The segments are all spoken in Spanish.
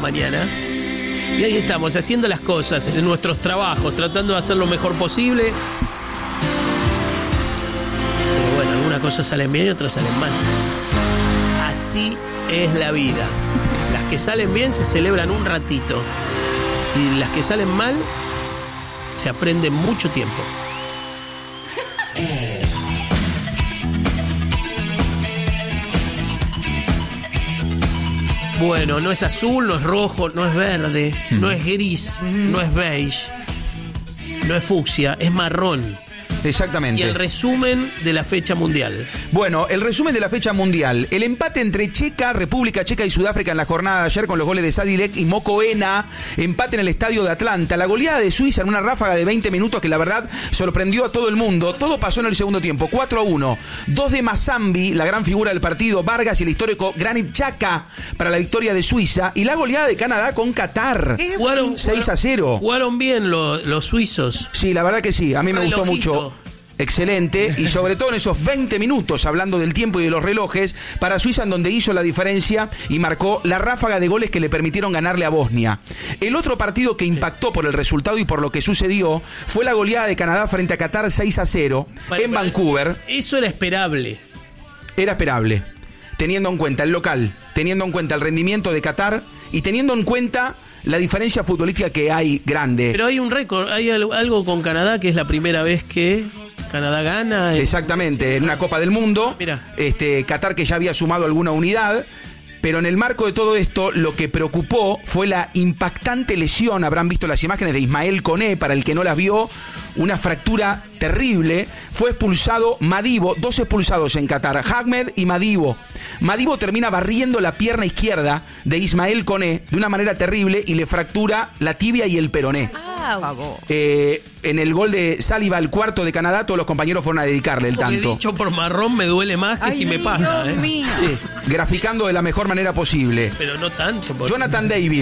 mañana. Y ahí estamos, haciendo las cosas en nuestros trabajos, tratando de hacer lo mejor posible. Pero bueno, algunas cosas salen bien y otras salen mal. Así es la vida. Las que salen bien se celebran un ratito. Y las que salen mal se aprenden mucho tiempo. Bueno, no es azul, no es rojo, no es verde, no es gris, no es beige, no es fucsia, es marrón. Exactamente. Y el resumen de la fecha mundial. Bueno, el resumen de la fecha mundial. El empate entre República Checa y Sudáfrica en la jornada de ayer con los goles de Sadilek y Mokoena. Empate en el estadio de Atlanta. La goleada de Suiza en una ráfaga de 20 minutos que la verdad sorprendió a todo el mundo. Todo pasó en el segundo tiempo. 4-1. 2 de Mazambi, la gran figura del partido. Vargas y el histórico Granit Xhaka para la victoria de Suiza. Y la goleada de Canadá con Qatar. 6-0. Jugaron bien los suizos. Sí, la verdad que sí. A mí me gustó mucho. Excelente, y sobre todo en esos 20 minutos, hablando del tiempo y de los relojes, para Suiza, en donde hizo la diferencia y marcó la ráfaga de goles que le permitieron ganarle a Bosnia. El otro partido que impactó por el resultado y por lo que sucedió fue la goleada de Canadá frente a Qatar 6-0 en Vancouver. Eso era esperable. Era esperable, teniendo en cuenta el local, teniendo en cuenta el rendimiento de Qatar y teniendo en cuenta la diferencia futbolística que hay grande. Pero hay un récord, hay algo con Canadá que es la primera vez que Canadá gana. Exactamente, en una Copa del Mundo. Mira. Qatar que ya había sumado alguna unidad. Pero en el marco de todo esto, lo que preocupó fue la impactante lesión. Habrán visto las imágenes de Ismael Koné, para el que no las vio, una fractura terrible. Fue expulsado Madibo, 2 expulsados en Qatar, Ahmed y Madibo. Madibo termina barriendo la pierna izquierda de Ismael Koné de una manera terrible y le fractura la tibia y el peroné. En el gol de Saliba, el cuarto de Canadá, todos los compañeros fueron a dedicarle el tanto. Dicho por marrón me duele más que si me pasa. Dios mío. Sí, graficando de la mejor manera posible. Pero no tanto. Jonathan David,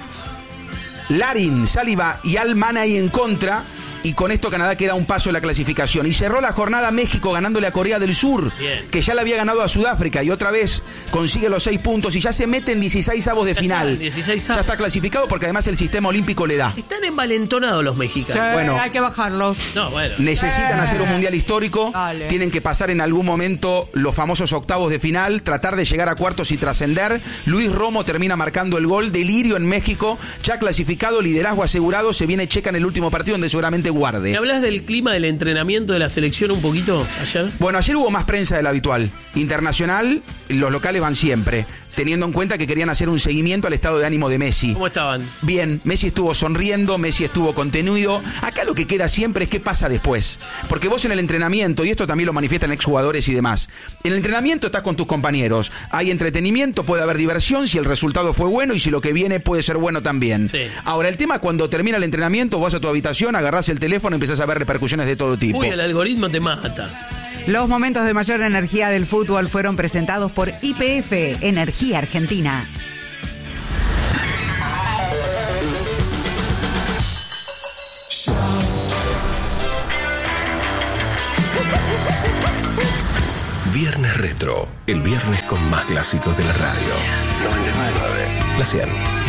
Larin, Saliba y Al-Manai en contra. Y con esto Canadá queda un paso en la clasificación. Y cerró la jornada México ganándole a Corea del Sur, que ya le había ganado a Sudáfrica. Y otra vez consigue los 6 puntos y ya se mete en 16avos de final. 16avos. Ya está clasificado porque además el sistema olímpico le da. Están envalentonados los mexicanos. Sí, Bueno, hay que bajarlos. No, bueno. Necesitan hacer un mundial histórico. Dale. Tienen que pasar en algún momento los famosos octavos de final, tratar de llegar a cuartos y trascender. Luis Romo termina marcando el gol. Delirio en México, ya clasificado, liderazgo asegurado. Se viene Checa en el último partido donde seguramente guarde. ¿Me hablas del clima del entrenamiento de la selección un poquito ayer? Bueno, ayer hubo más prensa de la habitual. Internacional, los locales van siempre, teniendo en cuenta que querían hacer un seguimiento al estado de ánimo de Messi. ¿Cómo estaban? Bien, Messi estuvo sonriendo, Messi estuvo contenido. Acá lo que queda siempre es qué pasa después. Porque vos en el entrenamiento, y esto también lo manifiestan exjugadores y demás, en el entrenamiento estás con tus compañeros, hay entretenimiento, puede haber diversión, si el resultado fue bueno y si lo que viene puede ser bueno también. Sí. Ahora, el tema cuando termina el entrenamiento, vas a tu habitación, agarrás el teléfono y empezás a ver repercusiones de todo tipo. Uy, el algoritmo te mata. Los momentos de mayor energía del fútbol fueron presentados por YPF, Energía Argentina. Viernes Retro, el viernes con más clásicos de la radio. 99.9, la 100.